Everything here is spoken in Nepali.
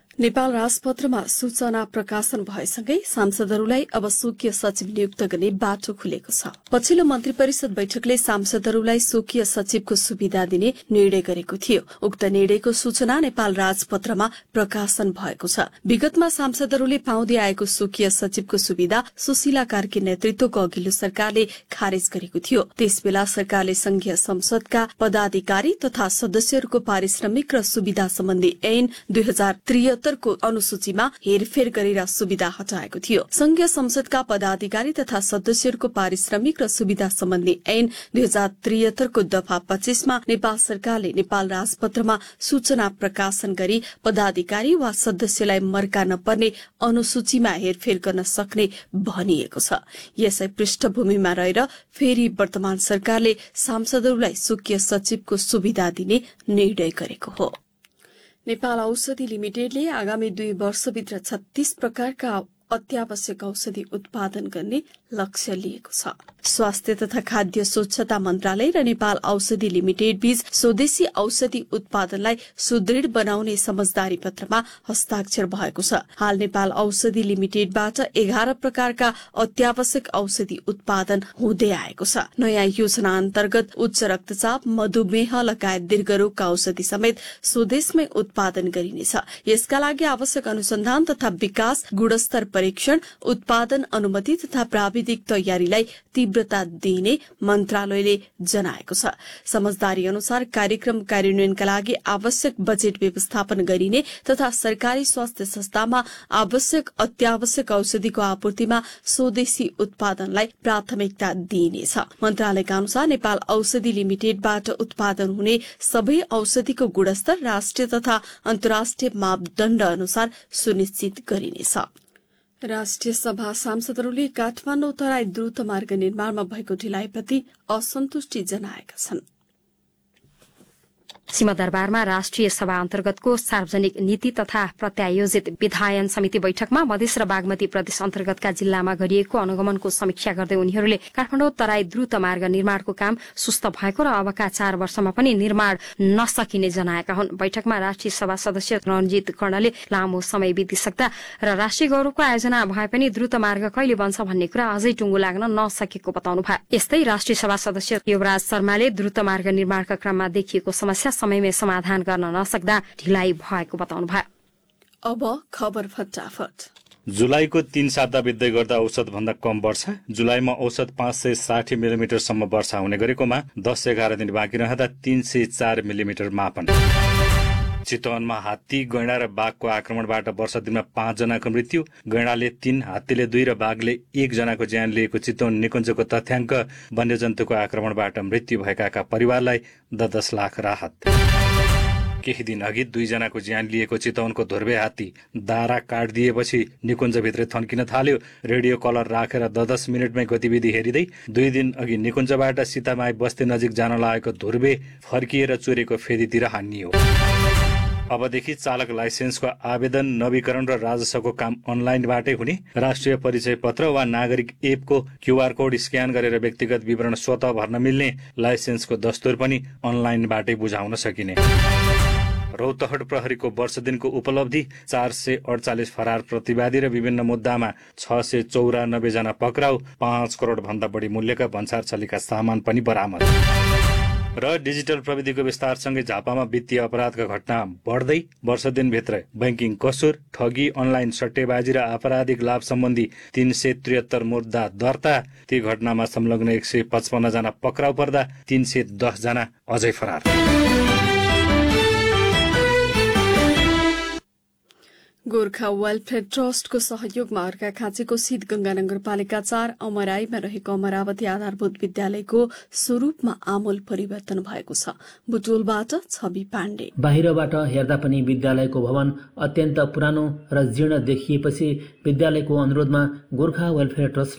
नेपाल राजपत्रमा सूचना प्रकाशन भएसँगै सांसदहरूलाई अब स्वकीय सचिव नियुक्त गर्ने बाटो खुलेको छ। पछिल्लो मन्त्री परिषद बैठकले सांसदहरूलाई स्वकीय सचिवको सुविधा दिने निर्णय गरेको थियो। उक्त निर्णयको सूचना नेपाल राजपत्रमा प्रकाशन भएको छ। विगतमा सांसदहरूले पाउँदै आएको स्वकीय सचिवको सुविधा सुशीला कार्की नेतृत्वको अघिल्लो सरकारले खारेज गरेको थियो। त्यसबेला सरकारले संघीय संसदका पदाधिकारी तथा सदस्यहरूको पारिश्रमिक र सुविधा सम्बन्धी ऐन 2073 को अनुसूचीमा हेरफेर गरेर सुविधा हटाएको थियो। संघीय संसदका पदाधिकारी तथा सदस्यहरूको पारिश्रमिक र सुविधा सम्बन्धी ऐन 2073 को दफा 25 मा नेपाल सरकारले नेपाल राजपत्रमा सूचना प्रकाशन गरी पदाधिकारी वा सदस्यलाई मर्का नपर्ने अनुसूचीमा हेरफेर गर्न सक्ने भनिएको छ। यसै पृष्ठभूमिमा रहेर फेरि वर्तमान सरकारले सांसदहरूलाई स्वकीय सचिवको सुविधा दिने निर्णय गरेको हो। नेपाल औषधि लिमिटेडले आगामी 2 वर्षभित्र 36 प्रकारका अत्यावश्यक औषधि उत्पादन गर्ने लक्ष्य लिएको छ। स्वास्थ्य तथा खाद्य स्वच्छता मन्त्रालय र नेपाल औषधि लिमिटेड बीच स्वदेशी औषधि उत्पादनलाई सुदृढ़ बनाउने समझदारी पत्रमा हस्ताक्षर भएको छ। हाल नेपाल औषधि लिमिटेडबाट 11 प्रकारका अत्यावश्यक औषधि उत्पादन हुँदै आएको छ। नयाँ योजना अन्तर्गत उच्च रक्तचाप, मधुमेह लगायत दीर्घरोगका औषधि समेत स्वदेशमै उत्पादन गरिनेछ। यसका लागि आवश्यक अनुसन्धान तथा विकास, गुणस्तर परीक्षण, उत्पादन अनुमति तथा प्राविधिक तयारीलाई तीव्रता दिने मन्त्रालयले जनाएको छ। समझदारी अनुसार कार्यक्रम कार्यान्वयनका लागि आवश्यक बजेट व्यवस्थापन गरिने तथा सरकारी स्वास्थ्य संस्थामा आवश्यक अत्यावश्यक औषधिको आपूर्तिमा स्वदेशी उत्पादनलाई प्राथमिकता दिइनेछ। मन्त्रालयका अनुसार नेपाल औषधि लिमिटेडबाट उत्पादन हुने सबै औषधिको गुणस्तर राष्ट्रिय तथा अन्तर्राष्ट्रिय मापदण्ड अनुसार सुनिश्चित गरिनेछ। राष्ट्रिय सभा सांसदहरूले काठमाडौँ तराई द्रुत मार्ग निर्माणमा भएको ढिलाइप्रति असन्तुष्टि जनाएका छन्। सिंहदरबारमा राष्ट्रिय सभा अन्तर्गतको सार्वजनिक नीति तथा प्रत्यायोजित विधायन समिति बैठकमा मधेस र बागमती प्रदेश अन्तर्गतका जिल्लामा गरिएको अनुगमनको समीक्षा गर्दै उनीहरूले काठमाडौँ तराई द्रुत मार्ग निर्माणको काम सुस्त भएको र अबका 4 वर्षमा पनि निर्माण नसकिने जनाएका हुन्। बैठकमा राष्ट्रिय सभा सदस्य रणजित कर्णले लामो समय बितिसक्दा र राष्ट्रिय गौरवको आयोजना भए पनि द्रुत मार्ग कहिले बन्छ भन्ने कुरा अझै टुङ्गो लाग्न नसकेको बताउनु भयो। यस्तै राष्ट्रिय सभा सदस्य युवराज शर्माले द्रुत मार्ग निर्माणका क्रममा देखिएको समस्या समयमै समाधान गर्न नसक्दा ढिलाइ भएको बताउनु भयो। अब खबर फटाफट। जुलाईको 3 साता बित्दै गर्दा औसत भन्दा कम वर्षा। जुलाईमा औसत 560 मिलिमिटरसम्म वर्षा हुने गरेकोमा 10-11 दिन बाँकी रहँदा 304 मिलिमिटर मापन। चितवनमा हात्ती, गैंडा र बाघको आक्रमणबाट वर्ष दिनमा 5 जनाको मृत्यु। गैंडाले 3, हात्तीले 2 र बाघले 1 जनाको ज्यान लिएको चितवन निकुञ्जको तथ्याङ्क। वन्यजन्तुको आक्रमणबाट मृत्यु भएकाका परिवारलाई 10 लाख राहत। केही दिन अघि 2 जनाको ज्यान लिएको चितवनको धुर्वे हात्ती दारा काटिदिएपछि निकुञ्जभित्रै थन्किन थाल्यो। रेडियो कलर राखेर 10 मिनटमै गतिविधि हेरिँदै 2 दिन अघि निकुञ्जबाट सीतामाई बस्ती नजिक जान लागेको धुर्वे फर्किएर चोरेको फेदीतिर हानियो। अबदेखि चालक लाइसेन्सको आवेदन, नवीकरण र राजस्वको काम अनलाइनबाटै हुने। राष्ट्रिय परिचय पत्र वा नागरिक एपको क्यूआर कोड स्क्यान गरेर व्यक्तिगत विवरण स्वतः भर्न मिल्ने। लाइसेन्सको दस्तुर पनि अनलाइनबाटै बुझाउन सकिने। रौतहट प्रहरीको वर्ष दिनको उपलब्धि 448 फरार प्रतिवादी र विभिन्न मुद्दामा 694 जना पक्राउ। 5 करोड भन्दा बढी मूल्यका भन्सार छलीका सामान पनि बरामद। र डिजिटल प्रविधिको विस्तारसँगै झापामा वित्तीय अपराधका घटना बढ्दै। वर्ष दिनभित्र बैंकिङ कसुर, ठगी, अनलाइन सट्टेबाजी र आपराधिक लाभ सम्बन्धी 373 मुद्दा दर्ता। ती घटनामा संलग्न 155 जना पक्राउ पर्दा 310 जना अझै फरार। गोर्खा वेलफेयर ट्रस्टको सहयोगमा अर्घाखाँचीको सिद्धगंगा नगरपालिका 4 अमराईमा रहेको अमरावती आधारभूत विद्यालयको स्वरूपमा आमूल परिवर्तन भएको छ। बुटोलबाट छवि पाण्डे। बाहिरबाट हेर्दा पनि विद्यालयको भवन अत्यन्त पुरानो र जीर्ण देखिएपछि विद्यालयको अनुरोधमा गोर्खा वेलफेयर ट्रस्ट